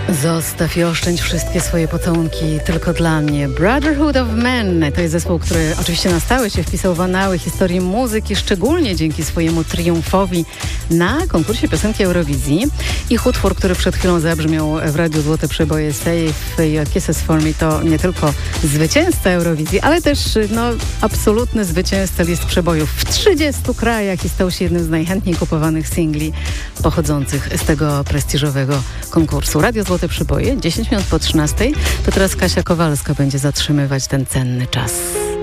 Zostaw i oszczędź wszystkie swoje pocałunki tylko dla mnie. Brotherhood of Men to jest zespół, który oczywiście na stałe się wpisał w anały historii muzyki, szczególnie dzięki swojemu triumfowi na konkursie piosenki Eurowizji. Ich utwór, który przed chwilą zabrzmiał w Radiu Złote Przeboje Save Your Kisses For Me, to nie tylko zwycięzca Eurowizji, ale też absolutny zwycięzca list przebojów w 30 krajach i stał się jednym z najchętniej kupowanych singli pochodzących z tego prestiżowego konkursu. Radio Złote Przeboje, 10 minut po 13. To teraz Kasia Kowalska będzie zatrzymywać ten cenny czas.